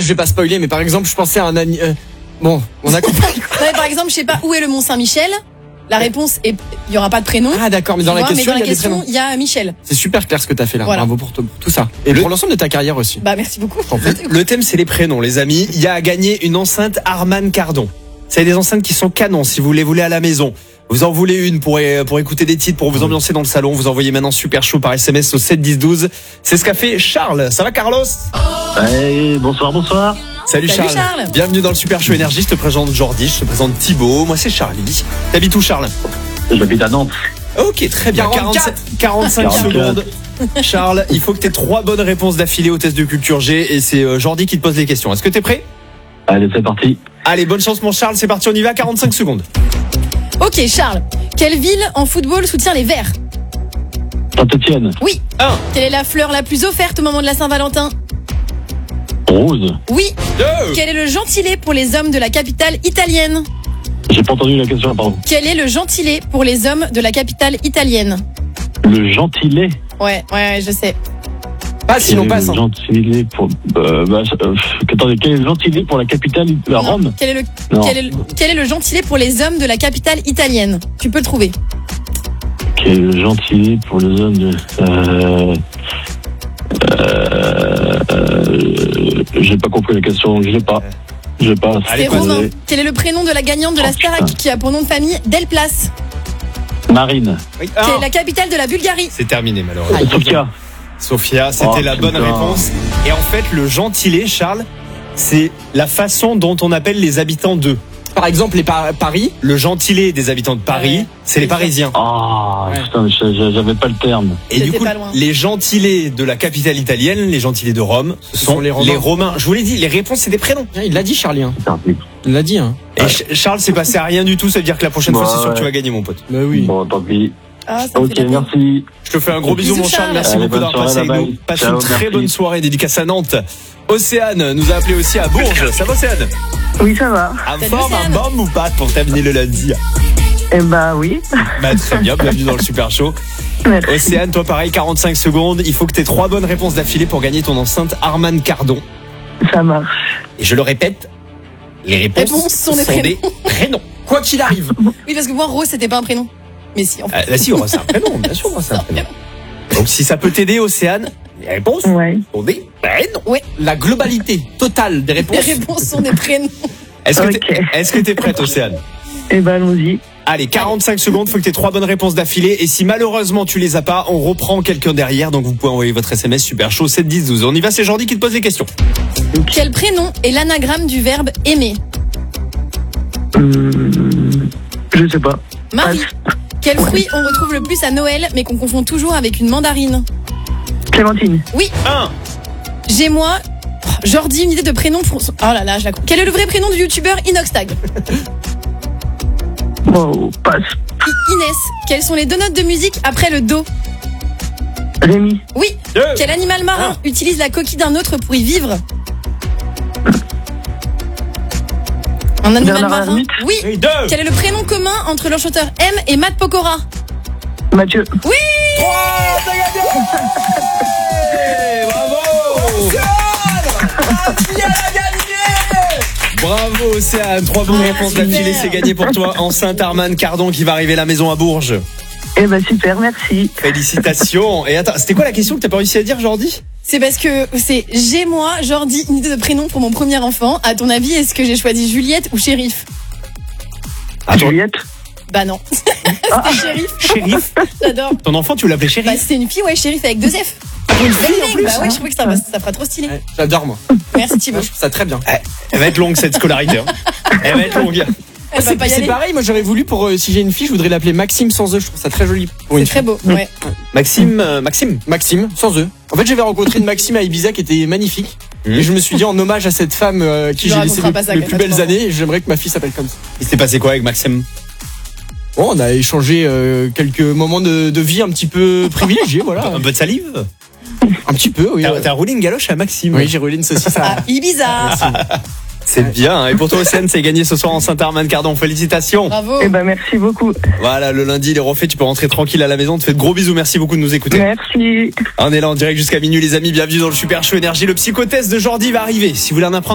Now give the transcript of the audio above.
je vais pas spoiler, mais par exemple, je pensais à un bon, on a compris. Non, mais par exemple, je sais pas où est le Mont Saint-Michel. La réponse est, il y aura pas de prénom. Ah d'accord, mais dans la question, il y a des prénoms. Il y a Michel. C'est super clair ce que t'as fait là. Voilà. Bravo pour tout ça. Et pour l'ensemble de ta carrière aussi. Bah merci beaucoup. En fait, le thème c'est les prénoms, les amis. Il y a à gagner une enceinte Harman Kardon. C'est des enceintes qui sont canons si vous les voulez à la maison. Vous en voulez une pour écouter des titres, pour vous ambiancer dans le salon. Vous envoyez maintenant Super Chaud par SMS au 7 10 12. C'est ce qu'a fait Charles. Ça va Carlos? Hey, bonsoir. Salut Charles. Bienvenue dans le Super Show Énergie. Je te présente Jordi, je te présente Thibaut. Moi c'est Charlie. T'habites où Charles? J'habite à Nantes. Ok, très bien. 45 secondes. Charles, il faut que tu aies 3 bonnes réponses d'affilée au test de culture G et c'est Jordi qui te pose les questions. Est-ce que t'es prêt? Allez, c'est parti. Allez, bonne chance mon Charles, c'est parti, on y va, 45 secondes. Ok Charles, quelle ville en football soutient les Verts? Saint-Etienne. Oui. 1. Quelle est la fleur la plus offerte au moment de la Saint-Valentin? Rose. Oui. 2. Quel est le gentilé pour les hommes de la capitale italienne? J'ai pas entendu la question, pardon. Quel est le gentilé pour les hommes de la capitale italienne? Le gentilé. Ouais, je sais. Pas sinon passe. Le gentilé pour. Attendez, quel est le gentilé pour la capitale de Non. Rome? Quel est le gentilé pour les hommes de la capitale italienne? Tu peux le trouver. Quel est le gentilé pour les hommes de. J'ai pas compris la question, je l'ai pas. Allez, C'est Romain. Quel est le prénom de la gagnante de la Starac qui a pour nom de famille Delplace? Marine. Oui, Quelle est la capitale de la Bulgarie? c'est terminé malheureusement. Sofia. Sophia, c'était la bonne putain. réponse. Et en fait, le gentilé, Charles, c'est la façon dont on appelle les habitants d'eux. Par exemple, les Paris. Le gentilé des habitants de Paris, Ouais. c'est les Parisiens. Ah, Ouais. putain, j'avais pas le terme. Et du C'était coup, pas loin. les gentilés de la capitale italienne, les gentilés de Rome, ce sont les Romains. Je vous l'ai dit, les réponses, c'est des prénoms. Il l'a dit, Charlie. Hein. Putain, Il l'a dit. Hein. Et Charles, c'est passé à rien du tout, ça veut dire que la prochaine fois, c'est sûr que tu vas Ouais. gagner, mon pote. Bah oui. Bon, tant pis. Ah, ça me Ok, fait de la peine. merci. Je te fais un gros bisou, Bisous, mon Charles. Charles. Merci Allez, beaucoup bonne d'avoir passé avec soirée, nous. bye. Passe Ciao, une très merci. bonne soirée, dédicace à Nantes. Océane nous a appelé aussi à Bourges. Ça va, Océane? Oui, ça va. En Salut, forme, un Océane. bombe ou pas pour terminer le lundi? Eh ben oui. Bah, très bien, bienvenue dans le Super Show. Merci. Océane, toi pareil, 45 secondes. Il faut que tu aies 3 bonnes réponses d'affilée pour gagner ton enceinte Harman Kardon. Ça marche. Et je le répète, les réponses sont des prénoms. Quoi qu'il arrive. Oui, parce que moi, Rose, c'était pas un prénom. Mais si, en fait. Là, si, c'est un prénom, bien sûr, c'est un prénom. Donc, si ça peut t'aider, Océane, les réponses Ouais. sont des prénoms. La globalité totale des Les réponses. réponses sont des prénoms. Est-ce que t'es prête, Océane? Eh ben allons-y. Allez, 45 secondes, faut que tu aies 3 bonnes réponses d'affilée. Et si malheureusement tu les as pas, on reprend quelqu'un derrière. Donc vous pouvez envoyer votre SMS Super Chaud 7 10 12. On y va, c'est Jordi qui te pose les questions. Quel prénom est l'anagramme du verbe aimer? Je sais pas. Marie. Quel fruit on retrouve le plus à Noël, mais qu'on confond toujours avec une mandarine? Clémentine. Oui. 1. J'ai moi. Jordi, une idée de prénom pour. Oh là là, je la. Quel est le vrai prénom du youtubeur Inoxtag? Bon, passe. Inès. Quelles sont les 2 notes de musique après le do? Rémi. Oui. 2. Quel animal marin utilise la coquille d'un autre pour y vivre? Un animal Bernard marin. Hermite. Oui. Et 2. Quel est le prénom commun entre le chanteur M et Matt Pokora? Mathieu. Oui. 3. T'as gagné. Bravo. Bravo Océane, 3 bonnes réponses d'affilée, c'est gagné pour toi. Enceinte Harman Kardon qui va arriver à la maison à Bourges. Eh ben super, merci. Félicitations. Et attends, c'était quoi la question que t'as pas réussi à dire, Jordi? C'est parce que c'est j'ai moi, Jordi, une idée de prénom pour mon premier enfant. À ton avis, est-ce que j'ai choisi Juliette ou Shérif? Juliette. Bah non. C'était Shérif. Shérif. J'adore. Ton enfant, tu l'appelais Bah Shérif? c'était une fille, ouais, Shérif avec 2 F. Une fille en plus. Bah ouais, je trouvais que ça fera trop stylé. Ouais, j'adore moi. Merci Thibaut. Je trouve ça très bien. Elle va être longue cette scolarité. Hein. Elle va être longue. Elle va pas y C'est aller. pareil, moi j'aurais voulu pour si j'ai une fille, je voudrais l'appeler Maxime sans E. Je trouve ça très joli. Pour C'est une très fille. beau. Ouais. Maxime. Maxime sans E. En fait, j'avais rencontré une Maxime à Ibiza qui était magnifique. Et je me suis dit en hommage à cette femme qui Tu j'ai ne laissé raconteras pas ça, les qu'elle plus fasse belles pas. années. Et j'aimerais que ma fille s'appelle comme ça. Il s'est passé quoi avec Maxime? Bon, on a échangé quelques moments de vie un petit peu privilégiés, voilà. Un peu de salive? Un petit peu, oui. T'as roulé une galoche à Maxime? Oui, j'ai roulé une saucisse à... Ah, Ibiza. C'est bien. Hein. Et pour toi, Océane, c'est gagné ce soir en Saint-Armand Cardon. Félicitations. Bravo. Eh ben merci beaucoup. Voilà, le lundi, il est refait. Tu peux rentrer tranquille à la maison. On te fait de gros bisous. Merci beaucoup de nous écouter. Merci. On est là en direct jusqu'à minuit, les amis. Bienvenue dans le Super Show Énergie. Le psychotest de Jordi va arriver. Si vous voulez en apprendre